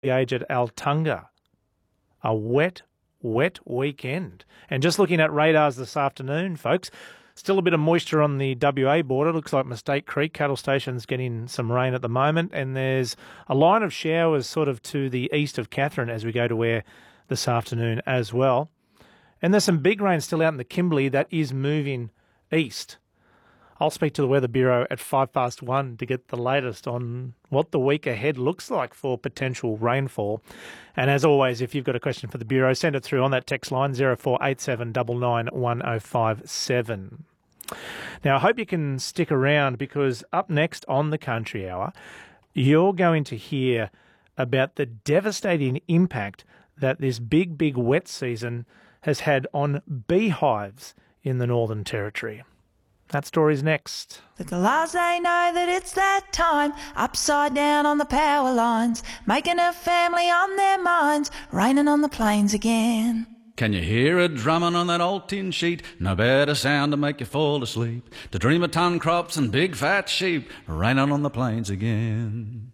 age at Altunga. A wet weekend. And just looking at radars this afternoon, folks, still a bit of moisture on the WA border. Looks like Mistake Creek cattle station's getting some rain at the moment. And there's a line of showers sort of to the east of Katherine as we go to Ware this afternoon as well. And there's some big rain still out in the Kimberley that is moving east. I'll speak to the Weather Bureau at 1:05 to get the latest on what the week ahead looks like for potential rainfall. And as always, if you've got a question for the Bureau, send it through on that text line 0487 991057. Now, I hope you can stick around because up next on the Country Hour, you're going to hear about the devastating impact that this big wet season has had on beehives in the Northern Territory. That story's next. The Galahs, they know that it's that time, upside down on the power lines, making a family on their minds, raining on the plains again. Can you hear it drumming on that old tin sheet? No better sound to make you fall asleep, to dream of ton crops and big fat sheep, raining on the plains again.